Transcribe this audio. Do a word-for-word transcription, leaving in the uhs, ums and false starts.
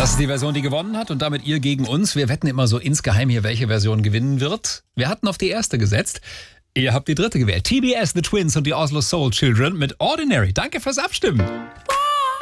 Das ist die Version, die gewonnen hat und damit ihr gegen uns. Wir wetten immer so insgeheim hier, welche Version gewinnen wird. Wir hatten auf die erste gesetzt. Ihr habt die dritte gewählt. T B S, The Twins und die Oslo Soul Children mit Ordinary. Danke fürs Abstimmen.